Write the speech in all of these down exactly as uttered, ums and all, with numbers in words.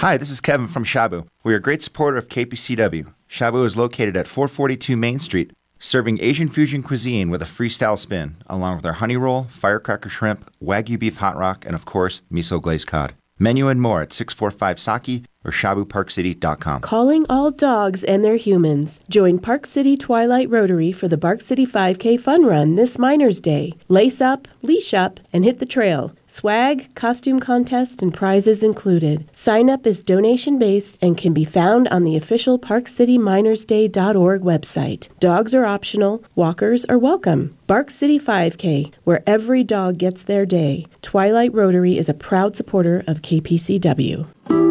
Hi, this is Kevin from Shabu. We are a great supporter of K P C W. Shabu is located at four forty-two Main Street, serving Asian fusion cuisine with a freestyle spin, along with our honey roll, firecracker shrimp, Wagyu beef hot rock, and of course, miso glazed cod. Menu and more at six forty-five Saki or shabu park city dot com. Calling all dogs and their humans. Join Park City Twilight Rotary for the Park City five K Fun Run this Miners Day. Lace up, leash up, and hit the trail. Swag, costume contest, and prizes included. Sign up is donation-based and can be found on the official park city miners day dot org website. Dogs are optional. Walkers are welcome. Park City five K, where every dog gets their day. Twilight Rotary is a proud supporter of K P C W.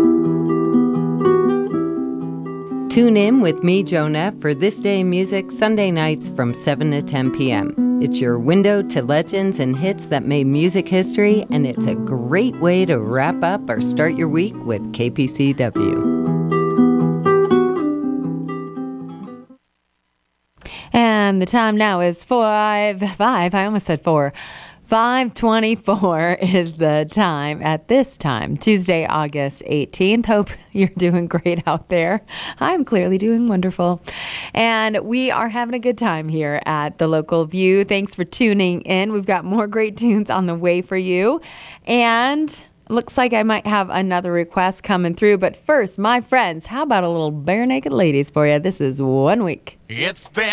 Tune in with me, Jonah, for This Day in Music Sunday nights from seven to ten p.m. It's your window to legends and hits that made music history, and it's a great way to wrap up or start your week with K P C W. And the time now is five, five, I almost said four. five twenty-four is the time at this time, Tuesday, August eighteenth. Hope you're doing great out there. I'm clearly doing wonderful. And we are having a good time here at the Local View. Thanks for tuning in. We've got more great tunes on the way for you. And looks like I might have another request coming through. But first, my friends, how about a little Bare Naked Ladies for you? This is One Week. It's been